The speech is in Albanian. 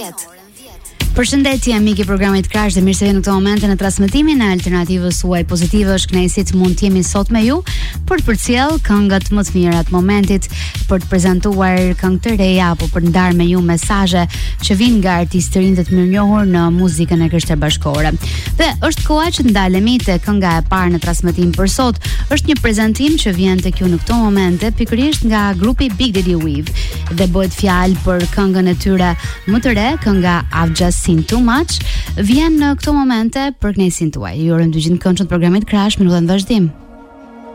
Përshëndetje mik I programit Crash dhe mirë se vjen në këtë moment në transmetimin e alternativës suaj pozitive. Është kënaqësi të mund të jemi sot me ju për të përcjell këngët më të mira të momentit, për të prezantuar këngë të reja apo për të ndarë me ju mesazhe që vijnë nga artistë të rinj të mirënjohur në muzikën e Krishterë Bashkore. Dhe është koha që ndalemi te kënga e parë në transmetim për sot. Është një prezantim që vjen tek ju në këto momente pikërisht nga grupi Big Daddy Weave dhe bëhet fjalë për këngën e tyre më të re, kënga I've Just Seen Too Much, vjen në këto momente për kënaqësinë tuaj. Ju urojmë të gjithë këndshët programit Crash, minutën vazhdim.